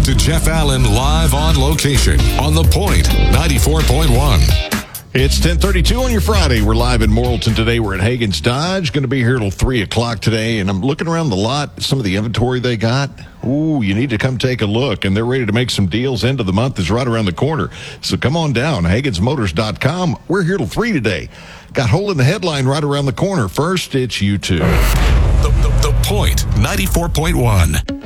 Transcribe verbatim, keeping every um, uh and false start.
to Jeff Allen live on location on The Point ninety-four point one. It's ten thirty-two on your Friday. We're live in Morrilton today. We're at Hagen's Dodge. Going to be here till three o'clock today. And I'm looking around the lot, some of the inventory they got. Ooh, you need to come take a look. And they're ready to make some deals. End of the month is right around the corner. So come on down, Hagens Motors dot com. We're here till three today. Got Hole in the Headline right around the corner. First, it's you two. The, the, the Point ninety-four point one.